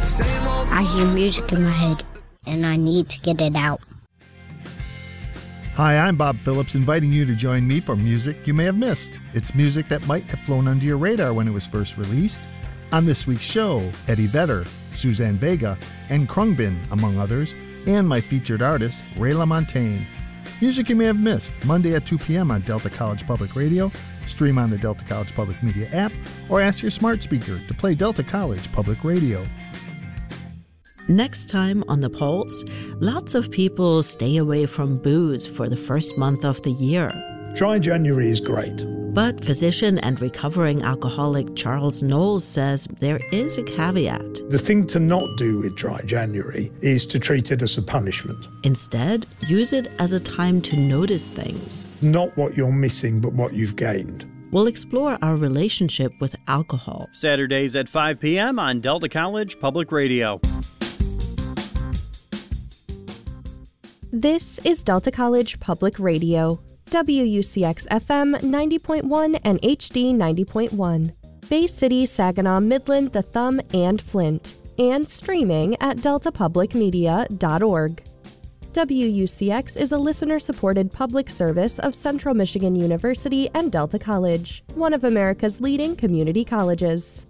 I hear music in my head, and I need to get it out. Hi, I'm Bob Phillips, inviting you to join me for music you may have missed. It's music that might have flown under your radar when it was first released. On this week's show, Eddie Vedder, Suzanne Vega, and Khruangbin, among others, and my featured artist, Ray LaMontagne. Music you may have missed, Monday at 2 p.m. on Delta College Public Radio, stream on the Delta College Public Media app, or ask your smart speaker to play Delta College Public Radio. Next time on The Pulse, lots of people stay away from booze for the first month of the year. Dry January is great. But physician and recovering alcoholic Charles Knowles says there is a caveat. The thing to not do with Dry January is to treat it as a punishment. Instead, use it as a time to notice things. Not what you're missing, but what you've gained. We'll explore our relationship with alcohol. Saturdays at 5 p.m. on Delta College Public Radio. This is Delta College Public Radio, WUCX FM 90.1 and HD 90.1, Bay City, Saginaw, Midland, The Thumb, and Flint, and streaming at deltapublicmedia.org. WUCX is a listener-supported public service of Central Michigan University and Delta College, one of America's leading community colleges.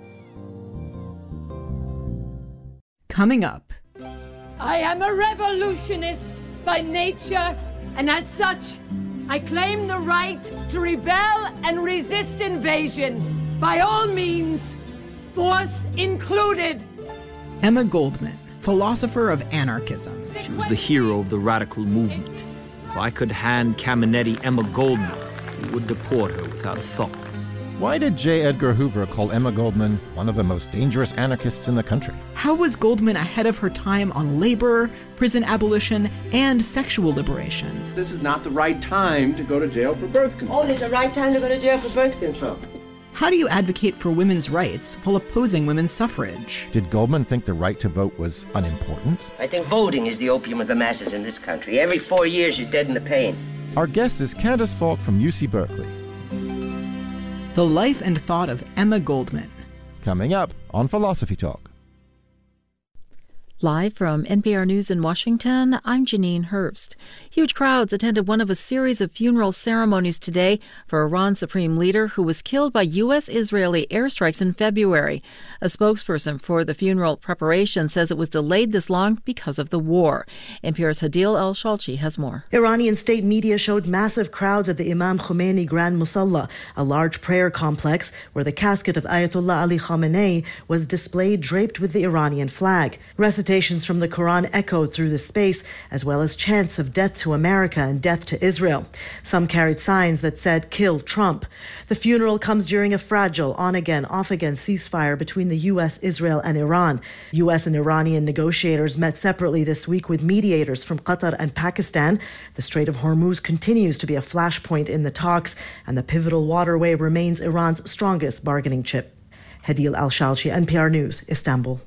Coming up. I am a revolutionist by nature, and as such, I claim the right to rebel and resist invasion by all means, force included. Emma Goldman, philosopher of anarchism. She was the hero of the radical movement. If I could hand Caminetti Emma Goldman, he would deport her without a thought. Why did J. Edgar Hoover call Emma Goldman one of the most dangerous anarchists in the country? How was Goldman ahead of her time on labor, prison abolition, and sexual liberation? This is not the right time to go to jail for birth control. Oh, there's a right time to go to jail for birth control. How do you advocate for women's rights while opposing women's suffrage? Did Goldman think the right to vote was unimportant? I think voting is the opium of the masses in this country. Every 4 years, you're dead in the pain. Our guest is Candace Falk from UC Berkeley. The life and thought of Emma Goldman. Coming up on Philosophy Talk. Live from NPR News in Washington, I'm Janine Herbst. Huge crowds attended one of a series of funeral ceremonies today for Iran's supreme leader who was killed by U.S.-Israeli airstrikes in February. A spokesperson for the funeral preparation says it was delayed this long because of the war. NPR's Hadil El-Shalchi has more. Iranian state media showed massive crowds at the Imam Khomeini Grand Musalla, a large prayer complex where the casket of Ayatollah Ali Khamenei was displayed draped with the Iranian flag. Recitations from the Quran echoed through the space, as well as chants of death to America and death to Israel. Some carried signs that said, "Kill Trump." The funeral comes during a fragile on-again, off-again ceasefire between the U.S., Israel, and Iran. U.S. and Iranian negotiators met separately this week with mediators from Qatar and Pakistan. The Strait of Hormuz continues to be a flashpoint in the talks, and the pivotal waterway remains Iran's strongest bargaining chip. Hadil El-Shalchi, NPR News, Istanbul.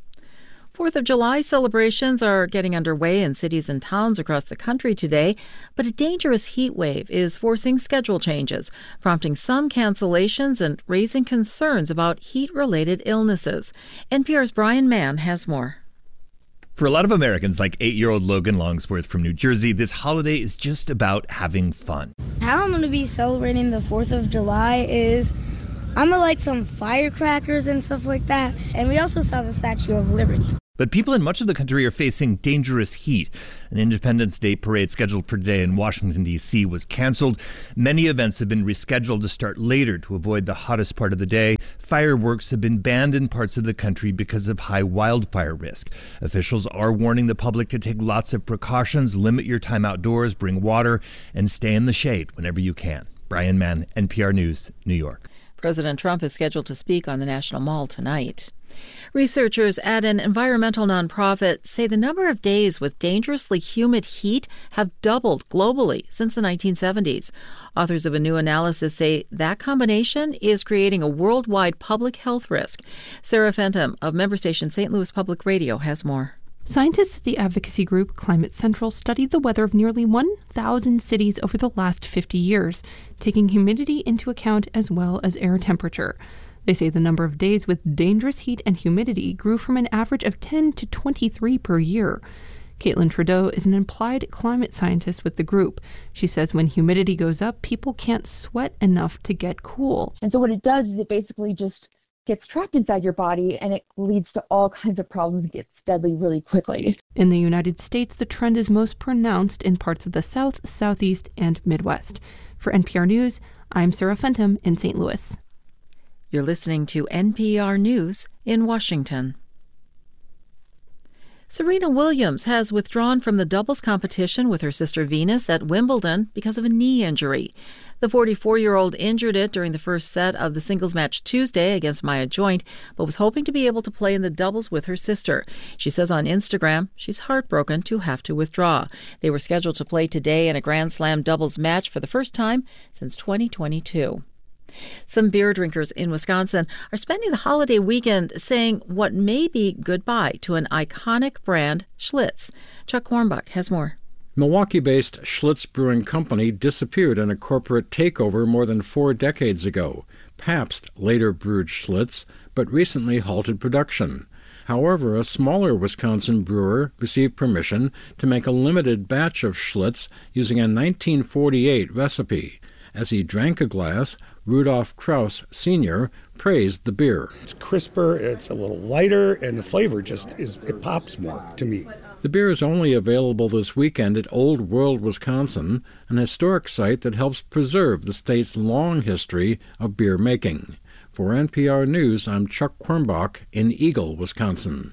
4th of July celebrations are getting underway in cities and towns across the country today, but a dangerous heat wave is forcing schedule changes, prompting some cancellations and raising concerns about heat-related illnesses. NPR's Brian Mann has more. For a lot of Americans, like 8-year-old Logan Longsworth from New Jersey, this holiday is just about having fun. How I'm going to be celebrating the 4th of July is I'm going to light some firecrackers and stuff like that. And we also saw the Statue of Liberty. But people in much of the country are facing dangerous heat. An Independence Day parade scheduled for today in Washington, D.C. was canceled. Many events have been rescheduled to start later to avoid the hottest part of the day. Fireworks have been banned in parts of the country because of high wildfire risk. Officials are warning the public to take lots of precautions, limit your time outdoors, bring water, and stay in the shade whenever you can. Brian Mann, NPR News, New York. President Trump is scheduled to speak on the National Mall tonight. Researchers at an environmental nonprofit say the number of days with dangerously humid heat have doubled globally since the 1970s. Authors of a new analysis say that combination is creating a worldwide public health risk. Sarah Fenton of member station St. Louis Public Radio has more. Scientists at the advocacy group Climate Central studied the weather of nearly 1,000 cities over the last 50 years, taking humidity into account as well as air temperature. They say the number of days with dangerous heat and humidity grew from an average of 10 to 23 per year. Caitlin Trudeau is an applied climate scientist with the group. She says when humidity goes up, people can't sweat enough to get cool. And so what it does is it basically just gets trapped inside your body, and it leads to all kinds of problems. It gets deadly really quickly. In the United States, the trend is most pronounced in parts of the South, Southeast, and Midwest. For NPR News, I'm Sarah Fenton in St. Louis. You're listening to NPR News in Washington. Serena Williams has withdrawn from the doubles competition with her sister Venus at Wimbledon because of a knee injury. The 44-year-old injured it during the first set of the singles match Tuesday against Maya Joint, but was hoping to be able to play in the doubles with her sister. She says on Instagram she's heartbroken to have to withdraw. They were scheduled to play today in a Grand Slam doubles match for the first time since 2022. Some beer drinkers in Wisconsin are spending the holiday weekend saying what may be goodbye to an iconic brand, Schlitz. Chuck Warmbach has more. Milwaukee-based Schlitz Brewing Company disappeared in a corporate takeover more than 4 decades ago. Pabst later brewed Schlitz, but recently halted production. However, a smaller Wisconsin brewer received permission to make a limited batch of Schlitz using a 1948 recipe. As he drank a glass, Rudolf Krauss Sr. praised the beer. It's crisper, it's a little lighter, and the flavor it pops more to me. The beer is only available this weekend at Old World, Wisconsin, an historic site that helps preserve the state's long history of beer making. For NPR News, I'm Chuck Quirmbach in Eagle, Wisconsin.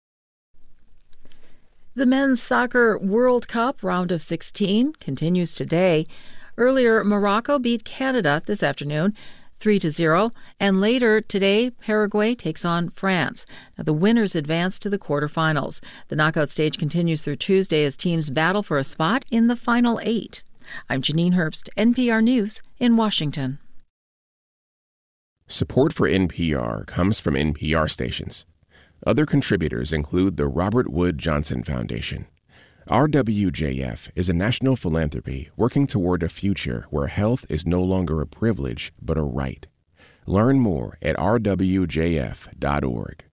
The Men's Soccer World Cup round of 16 continues today. Earlier, Morocco beat Canada this afternoon, 3-0, and later today, Paraguay takes on France. Now, the winners advance to the quarterfinals. The knockout stage continues through Tuesday as teams battle for a spot in the final 8. I'm Janine Herbst, NPR News in Washington. Support for NPR comes from NPR stations. Other contributors include the Robert Wood Johnson Foundation. RWJF is a national philanthropy working toward a future where health is no longer a privilege but a right. Learn more at rwjf.org.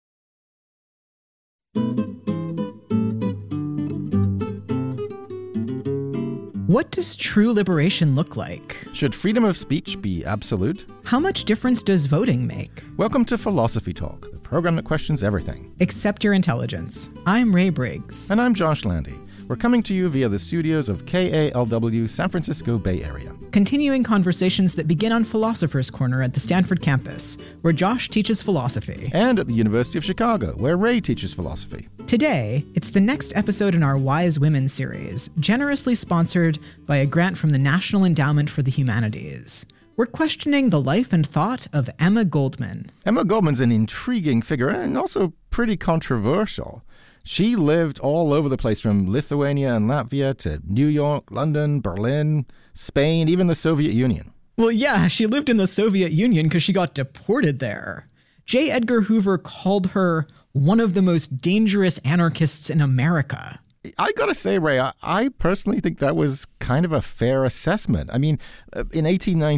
What does true liberation look like? Should freedom of speech be absolute? How much difference does voting make? Welcome to Philosophy Talk, the program that questions everything. Except your intelligence. I'm Ray Briggs. And I'm Josh Landy. We're coming to you via the studios of KALW San Francisco Bay Area. Continuing conversations that begin on Philosopher's Corner at the Stanford campus, where Josh teaches philosophy. And at the University of Chicago, where Ray teaches philosophy. Today, it's the next episode in our Wise Women series, generously sponsored by a grant from the National Endowment for the Humanities. We're questioning the life and thought of Emma Goldman. Emma Goldman's an intriguing figure and also pretty controversial. She lived all over the place, from Lithuania and Latvia to New York, London, Berlin, Spain, even the Soviet Union. Well, yeah, she lived in the Soviet Union because she got deported there. J. Edgar Hoover called her one of the most dangerous anarchists in America. I gotta say, Ray, I personally think that was kind of a fair assessment. I mean, in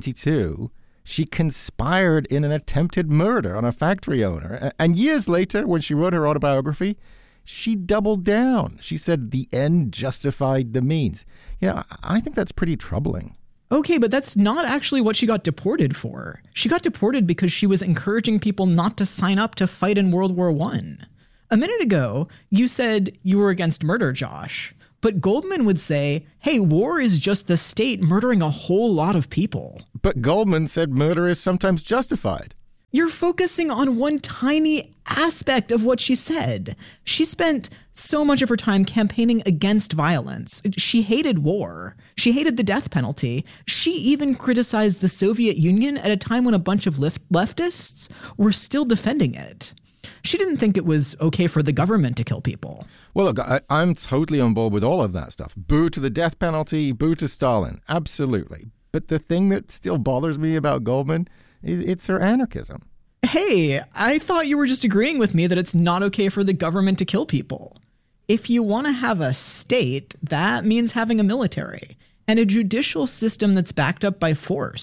1892, she conspired in an attempted murder on a factory owner. And years later, when she wrote her autobiography, she doubled down. She said the end justified the means. Yeah, I think that's pretty troubling. Okay, but that's not actually what she got deported for. She got deported because she was encouraging people not to sign up to fight in World War I. A minute ago, you said you were against murder, Josh. But Goldman would say, hey, war is just the state murdering a whole lot of people. But Goldman said murder is sometimes justified. You're focusing on one tiny aspect of what she said. She spent so much of her time campaigning against violence. She hated war. She hated the death penalty. She even criticized the Soviet Union at a time when a bunch of leftists were still defending it. She didn't think it was okay for the government to kill people. Well, look, I'm totally on board with all of that stuff. Boo to the death penalty, boo to Stalin. Absolutely. But the thing that still bothers me about Goldman is it's her anarchism. Hey, I thought you were just agreeing with me that it's not okay for the government to kill people. If you want to have a state, that means having a military and a judicial system that's backed up by force.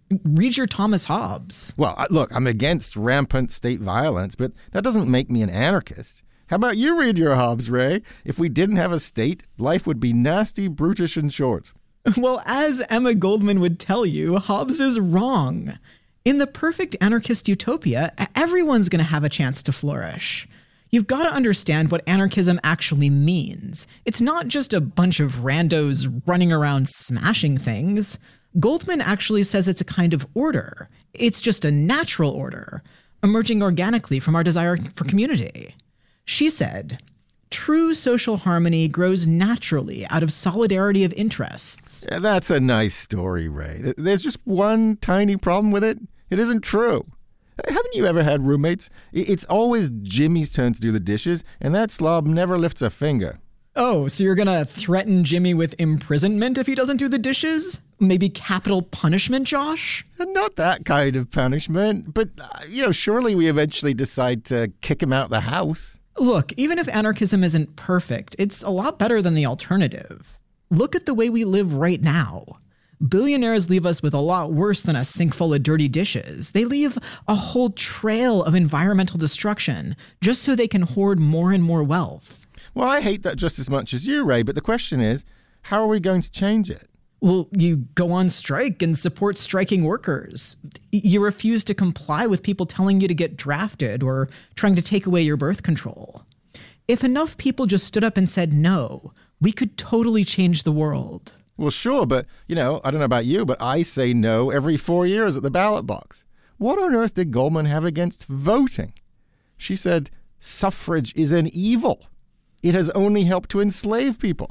Read your Thomas Hobbes. Well, look, I'm against rampant state violence, but that doesn't make me an anarchist. How about you read your Hobbes, Ray? If we didn't have a state, life would be nasty, brutish, and short. Well, as Emma Goldman would tell you, Hobbes is wrong. In the perfect anarchist utopia, everyone's going to have a chance to flourish. You've got to understand what anarchism actually means. It's not just a bunch of randos running around smashing things. Goldman actually says it's a kind of order. It's just a natural order, emerging organically from our desire for community. She said, true social harmony grows naturally out of solidarity of interests. Yeah, that's a nice story, Ray. There's just one tiny problem with it. It isn't true. Haven't you ever had roommates? It's always Jimmy's turn to do the dishes, and that slob never lifts a finger. Oh, so you're going to threaten Jimmy with imprisonment if he doesn't do the dishes? Maybe capital punishment, Josh? Not that kind of punishment, but, surely we eventually decide to kick him out of the house. Look, even if anarchism isn't perfect, it's a lot better than the alternative. Look at the way we live right now. Billionaires leave us with a lot worse than a sink full of dirty dishes. They leave a whole trail of environmental destruction just so they can hoard more and more wealth. Well, I hate that just as much as you, Ray, but the question is, how are we going to change it? Well, you go on strike and support striking workers. You refuse to comply with people telling you to get drafted or trying to take away your birth control. If enough people just stood up and said no, we could totally change the world. Well, sure, but, I don't know about you, but I say no every 4 years at the ballot box. What on earth did Goldman have against voting? She said, suffrage is an evil. It has only helped to enslave people.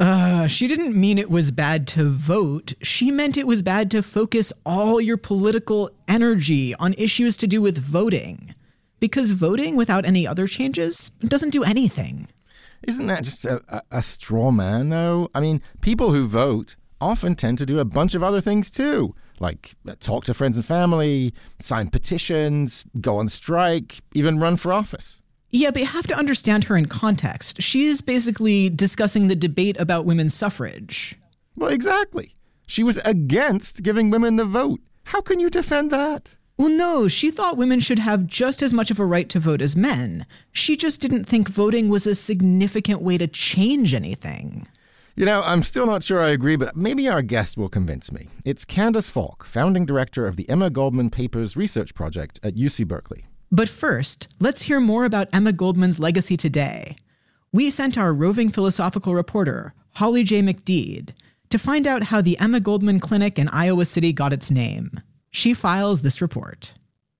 She didn't mean it was bad to vote. She meant it was bad to focus all your political energy on issues to do with voting. Because voting without any other changes doesn't do anything. Isn't that just a straw man, though? I mean, people who vote often tend to do a bunch of other things, too. Like talk to friends and family, sign petitions, go on strike, even run for office. Yeah, but you have to understand her in context. She's basically discussing the debate about women's suffrage. Well, exactly. She was against giving women the vote. How can you defend that? Well, no, she thought women should have just as much of a right to vote as men. She just didn't think voting was a significant way to change anything. I'm still not sure I agree, but maybe our guest will convince me. It's Candace Falk, founding director of the Emma Goldman Papers Research Project at UC Berkeley. But first, let's hear more about Emma Goldman's legacy today. We sent our roving philosophical reporter, Holly J. McDeed, to find out how the Emma Goldman Clinic in Iowa City got its name. She files this report.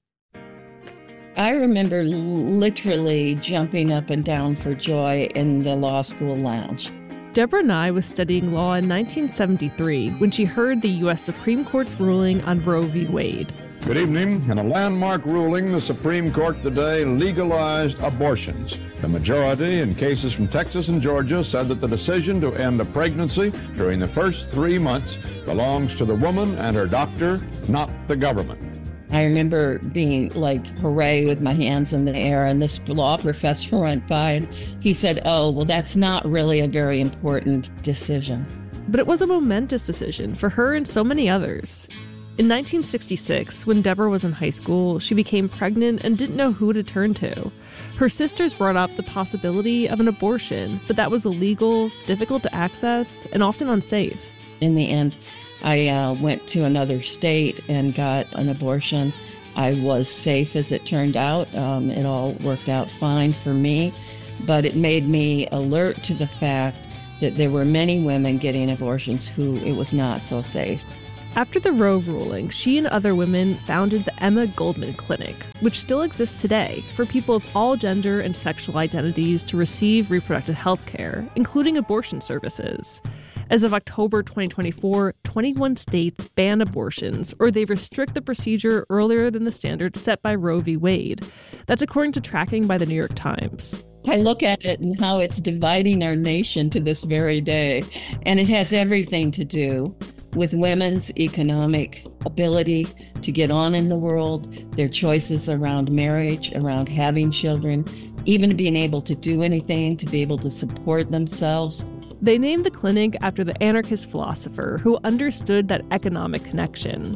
I remember literally jumping up and down for joy in the law school lounge. Deborah Nye was studying law in 1973 when she heard the U.S. Supreme Court's ruling on Roe v. Wade. Good evening. In a landmark ruling, the Supreme Court today legalized abortions. The majority in cases from Texas and Georgia said that the decision to end a pregnancy during the first 3 months belongs to the woman and her doctor, not the government. I remember being like, hooray, with my hands in the air, and this law professor went by and he said, oh, well, that's not really a very important decision. But it was a momentous decision for her and so many others. In 1966, when Deborah was in high school, she became pregnant and didn't know who to turn to. Her sisters brought up the possibility of an abortion, but that was illegal, difficult to access, and often unsafe. In the end, I went to another state and got an abortion. I was safe, as it turned out. It all worked out fine for me, but it made me alert to the fact that there were many women getting abortions who it was not so safe. After the Roe ruling, she and other women founded the Emma Goldman Clinic, which still exists today for people of all gender and sexual identities to receive reproductive health care, including abortion services. As of October 2024, 21 states ban abortions, or they restrict the procedure earlier than the standards set by Roe v. Wade. That's according to tracking by the New York Times. I look at it and how it's dividing our nation to this very day, and it has everything to do with women's economic ability to get on in the world, their choices around marriage, around having children, even being able to do anything, to be able to support themselves. They named the clinic after the anarchist philosopher who understood that economic connection.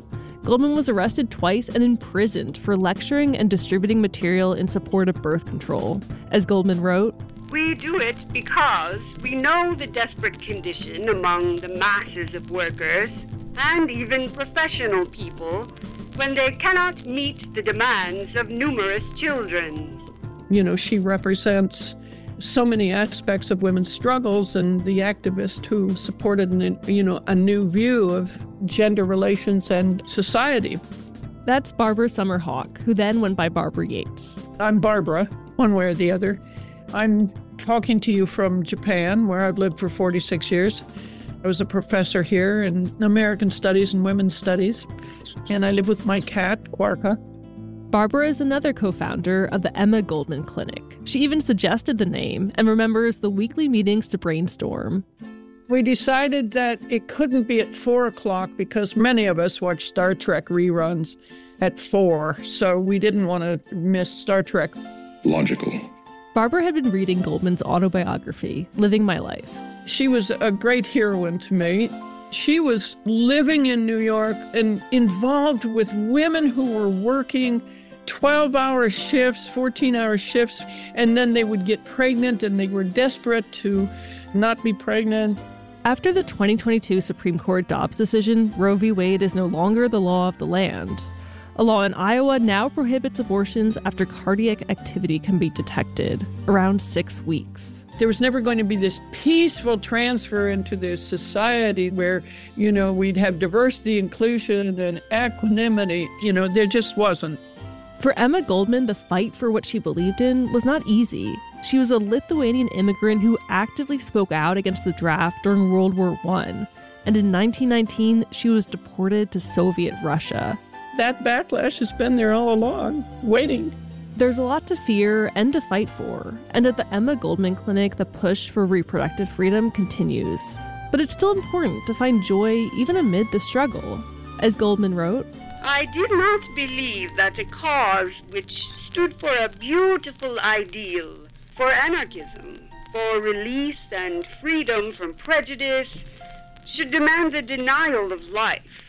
Goldman was arrested twice and imprisoned for lecturing and distributing material in support of birth control. As Goldman wrote, "We do it because we know the desperate condition among the masses of workers and even professional people when they cannot meet the demands of numerous children." You know, she represents so many aspects of women's struggles and the activist who supported, a new view of gender relations and society. That's Barbara Summerhawk, who then went by Barbara Yates. I'm Barbara, one way or the other. I'm talking to you from Japan, where I've lived for 46 years. I was a professor here in American Studies and Women's Studies, and I live with my cat, Quarka. Barbara is another co-founder of the Emma Goldman Clinic. She even suggested the name and remembers the weekly meetings to brainstorm. We decided that it couldn't be at 4 o'clock because many of us watch Star Trek reruns at 4, so we didn't want to miss Star Trek. Logical. Barbara had been reading Goldman's autobiography, Living My Life. She was a great heroine to me. She was living in New York and involved with women who were working 12-hour shifts, 14-hour shifts, and then they would get pregnant and they were desperate to not be pregnant. After the 2022 Supreme Court Dobbs decision, Roe v. Wade is no longer the law of the land. A law in Iowa now prohibits abortions after cardiac activity can be detected, around 6 weeks. There was never going to be this peaceful transfer into this society where, we'd have diversity, inclusion, and equanimity. There just wasn't. For Emma Goldman, the fight for what she believed in was not easy. She was a Lithuanian immigrant who actively spoke out against the draft during World War I. And in 1919, she was deported to Soviet Russia. That backlash has been there all along, waiting. There's a lot to fear and to fight for. And at the Emma Goldman Clinic, the push for reproductive freedom continues. But it's still important to find joy even amid the struggle. As Goldman wrote, "I did not believe that a cause which stood for a beautiful ideal, for anarchism, for release and freedom from prejudice, should demand the denial of life."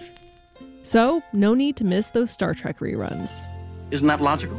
So, no need to miss those Star Trek reruns. Isn't that logical?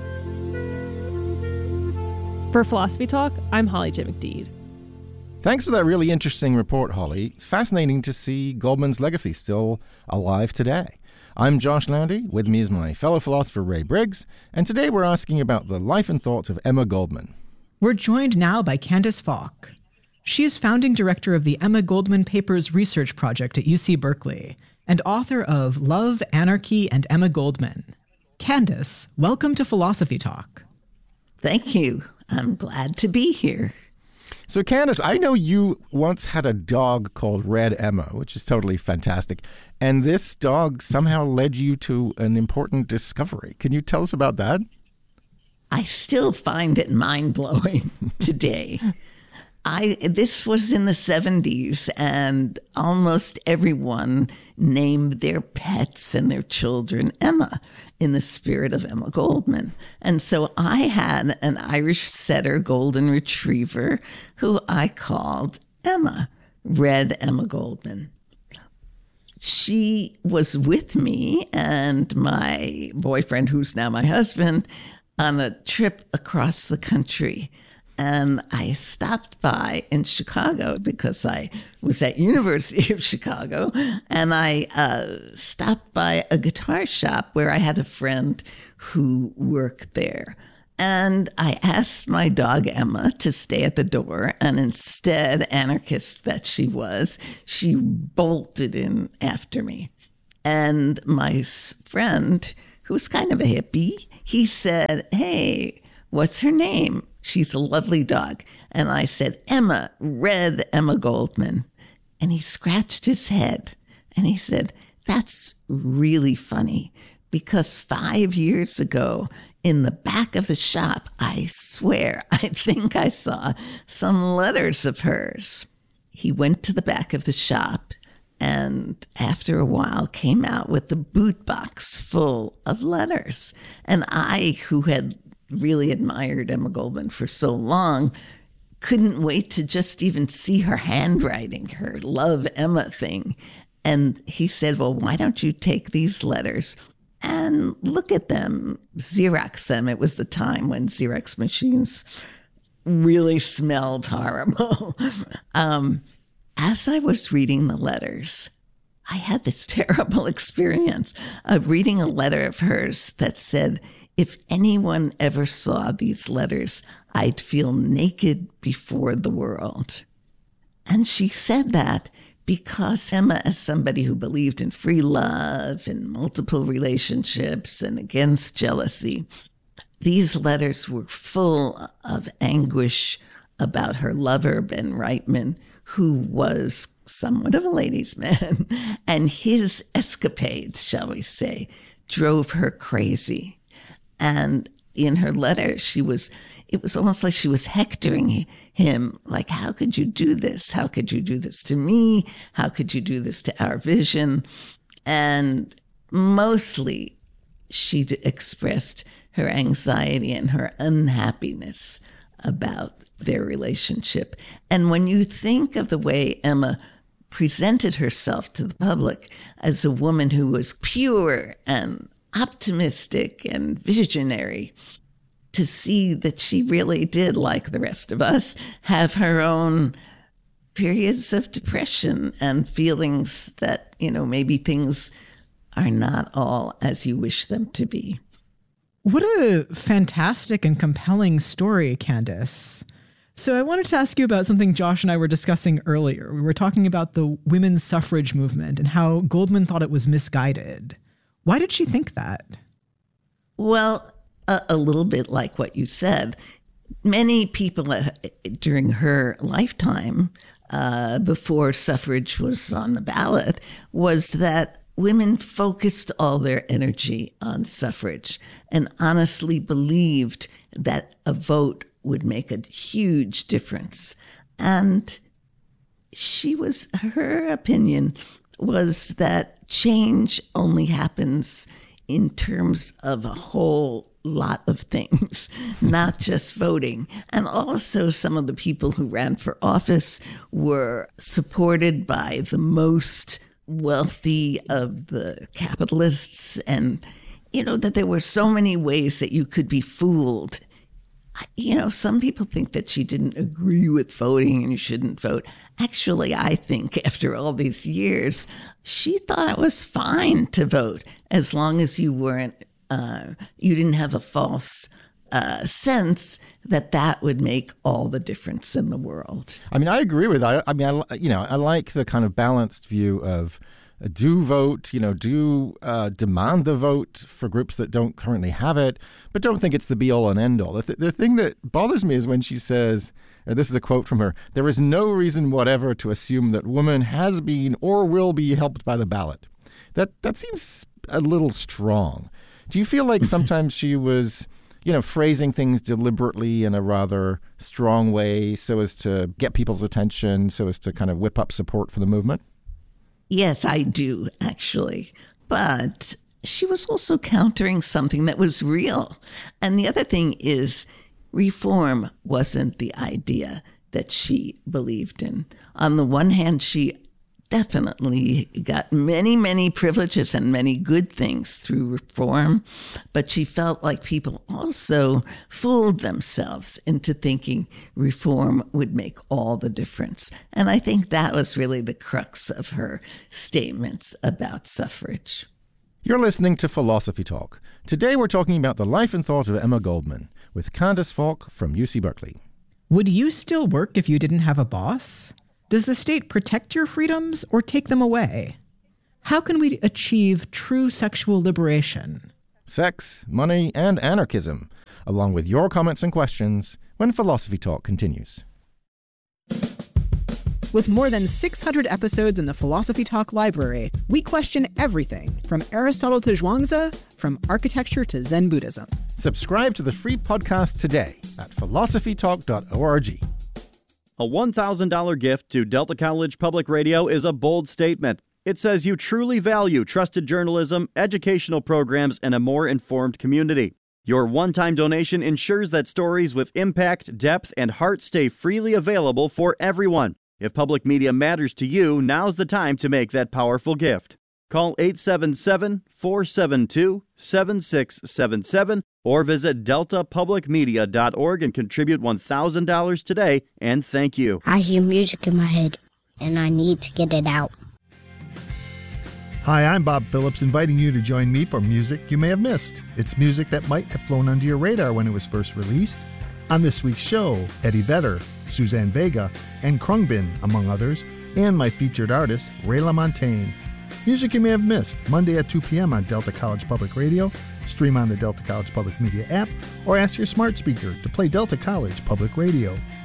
For Philosophy Talk, I'm Holly J. McDede. Thanks for that really interesting report, Holly. It's fascinating to see Goldman's legacy still alive today. I'm Josh Landy. With me is my fellow philosopher Ray Briggs, and today we're asking about the life and thoughts of Emma Goldman. We're joined now by Candace Falk. She is founding director of the Emma Goldman Papers Research Project at UC Berkeley and author of Love, Anarchy, and Emma Goldman. Candace, welcome to Philosophy Talk. Thank you. I'm glad to be here. So, Candace, I know you once had a dog called Red Emma, which is totally fantastic. And this dog somehow led you to an important discovery. Can you tell us about that? I still find it mind-blowing today. This was in the 70s, and almost everyone named their pets and their children Emma in the spirit of Emma Goldman. And so I had an Irish setter golden retriever who I called Emma, Red Emma Goldman. She was with me and my boyfriend, who's now my husband, on a trip across the country. And I stopped by in Chicago because I was at University of Chicago, and I stopped by a guitar shop where I had a friend who worked there. And I asked my dog Emma to stay at the door, and instead, anarchist that she was, she bolted in after me. And my friend, who was kind of a hippie, he said, "Hey, what's her name? She's a lovely dog." And I said, "Emma, Red Emma Goldman." And he scratched his head and he said, "That's really funny because 5 years ago in the back of the shop, I swear, I think I saw some letters of hers." He went to the back of the shop and after a while came out with the boot box full of letters. And I, who had really admired Emma Goldman for so long, couldn't wait to just even see her handwriting, her Love Emma thing. And he said, well, why don't you take these letters and look at them, Xerox them. It was the time when Xerox machines really smelled horrible. As I was reading the letters, I had this terrible experience of reading a letter of hers that said, if anyone ever saw these letters, I'd feel naked before the world. And she said that because Emma, as somebody who believed in free love and multiple relationships and against jealousy, these letters were full of anguish about her lover, Ben Reitman, who was somewhat of a ladies' man, and his escapades, shall we say, drove her crazy. And in her letter, it was almost like she was hectoring him, like, how could you do this? How could you do this to me? How could you do this to our vision? And mostly she expressed her anxiety and her unhappiness about their relationship. And when you think of the way Emma presented herself to the public as a woman who was pure and optimistic and visionary, to see that she really did, like the rest of us, have her own periods of depression and feelings that, maybe things are not all as you wish them to be. What a fantastic and compelling story, Candace. So I wanted to ask you about something Josh and I were discussing earlier. We were talking about the women's suffrage movement and how Goldman thought it was misguided. Why did she think that? Well, a little bit like what you said. Many people during her lifetime, before suffrage was on the ballot, was that women focused all their energy on suffrage and honestly believed that a vote would make a huge difference. And her opinion was that change only happens in terms of a whole lot of things, not just voting. And also some of the people who ran for office were supported by the most wealthy of the capitalists, and, that there were so many ways that you could be fooled. Some people think that she didn't agree with voting and you shouldn't vote. Actually, I think after all these years, she thought it was fine to vote as long as you didn't have a false sense that would make all the difference in the world. I mean, I agree with that. I like the kind of balanced view of do vote, do demand the vote for groups that don't currently have it, but don't think it's the be-all and end-all. The thing that bothers me is when she says, or this is a quote from her, there is no reason whatever to assume that woman has been or will be helped by the ballot. That seems a little strong. Do you feel like sometimes she was, phrasing things deliberately in a rather strong way so as to get people's attention, so as to kind of whip up support for the movement? Yes, I do, actually. But she was also countering something that was real. And the other thing is, reform wasn't the idea that she believed in. On the one hand, she definitely got many, many privileges and many good things through reform, but she felt like people also fooled themselves into thinking reform would make all the difference. And I think that was really the crux of her statements about suffrage. You're listening to Philosophy Talk. Today we're talking about the life and thought of Emma Goldman with Candace Falk from UC Berkeley. Would you still work if you didn't have a boss? Does the state protect your freedoms or take them away? How can we achieve true sexual liberation? Sex, money, and anarchism, along with your comments and questions when Philosophy Talk continues. With more than 600 episodes in the Philosophy Talk library, we question everything from Aristotle to Zhuangzi, from architecture to Zen Buddhism. Subscribe to the free podcast today at philosophytalk.org. A $1,000 gift to Delta College Public Radio is a bold statement. It says you truly value trusted journalism, educational programs, and a more informed community. Your one-time donation ensures that stories with impact, depth, and heart stay freely available for everyone. If public media matters to you, now's the time to make that powerful gift. Call 877-472-7677 or visit deltapublicmedia.org and contribute $1,000 today, and thank you. I hear music in my head, and I need to get it out. Hi, I'm Bob Phillips, inviting you to join me for music you may have missed. It's music that might have flown under your radar when it was first released. On this week's show, Eddie Vedder, Suzanne Vega, and Krungbin, among others, and my featured artist, Ray LaMontagne. Music you may have missed, Monday at 2 p.m. on Delta College Public Radio, stream on the Delta College Public Media app, or ask your smart speaker to play Delta College Public Radio.